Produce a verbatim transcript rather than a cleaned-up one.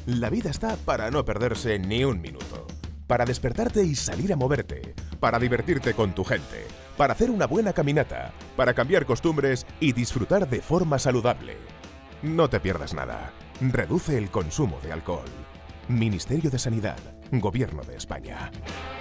La vida está para no perderse ni un minuto. Para despertarte y salir a moverte. Para divertirte con tu gente. Para hacer una buena caminata. Para cambiar costumbres y disfrutar de forma saludable. No te pierdas nada. Reduce el consumo de alcohol. Ministerio de Sanidad. Gobierno de España.